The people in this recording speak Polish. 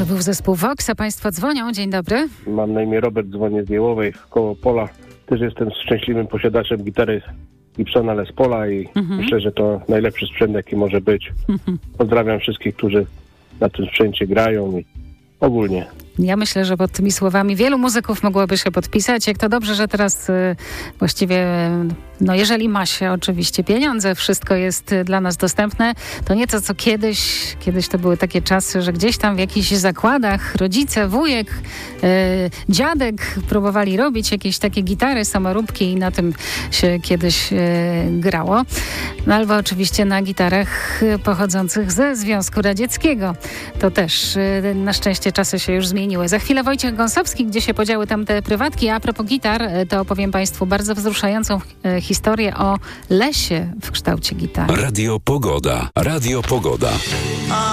To był zespół Vox, a państwo dzwonią. Dzień dobry. Mam na imię Robert, dzwonię z Jełowej koło Pola. Też jestem szczęśliwym posiadaczem gitary Gibsona Les Paula i myślę, że to najlepszy sprzęt, jaki może być. Pozdrawiam wszystkich, którzy na tym sprzęcie grają i ogólnie. Ja myślę, że pod tymi słowami wielu muzyków mogłoby się podpisać. Jak to dobrze, że teraz właściwie, no jeżeli ma się oczywiście pieniądze, wszystko jest dla nas dostępne, to nie to co kiedyś. Kiedyś to były takie czasy, że gdzieś tam w jakichś zakładach rodzice, wujek, dziadek próbowali robić jakieś takie gitary, samoróbki i na tym się kiedyś grało. No albo oczywiście na gitarach pochodzących ze Związku Radzieckiego. To też na szczęście czasy się już zmieniły. Za chwilę Wojciech Gąsowski, gdzie się podziały tam te prywatki. A propos gitar, to opowiem Państwu bardzo wzruszającą historię o lesie w kształcie gitary. Radio Pogoda. Radio Pogoda.